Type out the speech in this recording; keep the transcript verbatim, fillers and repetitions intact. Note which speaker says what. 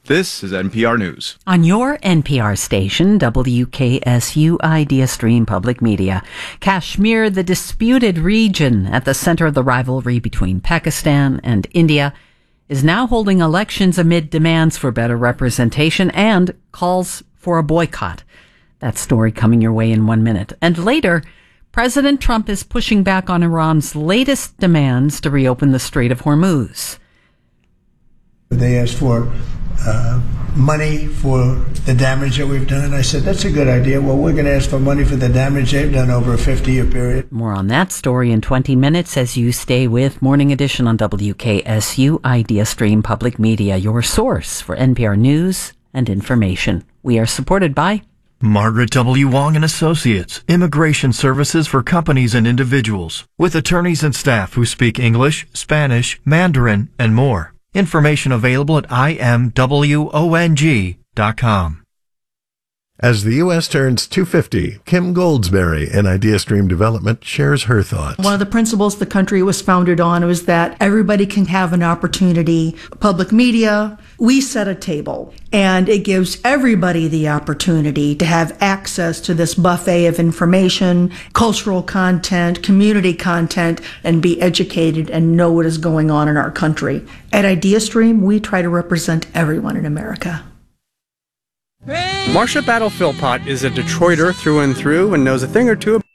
Speaker 1: This is N P R News.
Speaker 2: On your N P R station, W K S U Ideastream Public Media, Kashmir, the disputed region at the center of the rivalry between Pakistan and India, is now holding elections amid demands for better representation and calls for a boycott. That story coming your way in one minute. And later, President Trump is pushing back on Iran's latest demands to reopen the Strait of Hormuz.
Speaker 3: They asked for uh, money for the damage that we've done. And I said, that's a good idea. Well, we're going to ask for money for the damage they've done over a fifty-year period.
Speaker 2: More on that story in twenty minutes as you stay with Morning Edition on W K S U Ideastream Public Media, your source for N P R news and information. We are supported by
Speaker 4: Margaret W. Wong and Associates, immigration services for companies and individuals, with attorneys and staff who speak English, Spanish, Mandarin, and more. Information available at I M W O N G dot com.
Speaker 5: As the U S turns two fifty, Kim Goldsberry in Ideastream Development shares her thoughts.
Speaker 6: One of the principles the country was founded on was that everybody can have an opportunity. Public media, we set a table, and it gives everybody the opportunity to have access to this buffet of information, cultural content, community content, and be educated and know what is going on in our country. At Ideastream, we try to represent everyone in America.
Speaker 7: Marsha Battle Philpott is a Detroiter through and through and knows a thing or two.